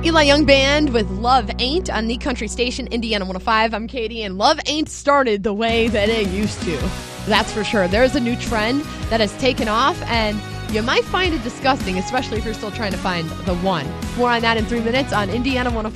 Eli Young Band with Love Ain't on the country station, Indiana 105. I'm Katie, and love ain't started the way that it used to. That's for sure. There's a new trend that has taken off, and you might find it disgusting, especially if you're still trying to find the one. More on that in 3 minutes on Indiana 105.